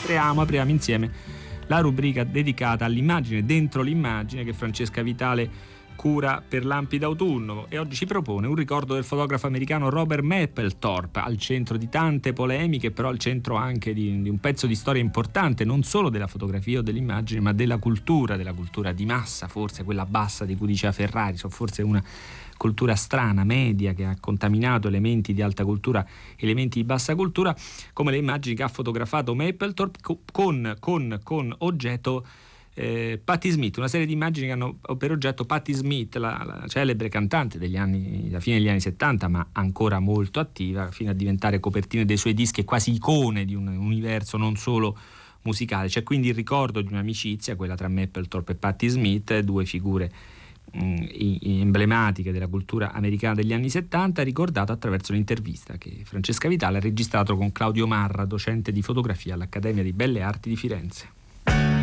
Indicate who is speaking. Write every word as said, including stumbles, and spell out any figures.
Speaker 1: apriamo, apriamo insieme la rubrica dedicata all'immagine dentro l'immagine che Francesca Vitale cura per Lampi d'autunno, e oggi ci propone un ricordo del fotografo americano Robert Mapplethorpe, al centro di tante polemiche, però al centro anche di, di un pezzo di storia importante, non solo della fotografia o dell'immagine, ma della cultura, della cultura di massa, forse quella bassa di cui diceva Ferrari, so forse una cultura strana, media, che ha contaminato elementi di alta cultura, elementi di bassa cultura, come le immagini che ha fotografato Mapplethorpe con, con, con oggetto Eh, Patti Smith, una serie di immagini che hanno per oggetto Patti Smith, la, la celebre cantante degli anni, da fine degli anni settanta, ma ancora molto attiva, fino a diventare copertine dei suoi dischi e quasi icone di un universo non solo musicale. C'è quindi il ricordo di un'amicizia, quella tra Mapplethorpe e Patti Smith, due figure mh, emblematiche della cultura americana degli anni settanta, ricordata attraverso un'intervista che Francesca Vitale ha registrato con Claudio Marra, docente di fotografia all'Accademia di Belle Arti di Firenze.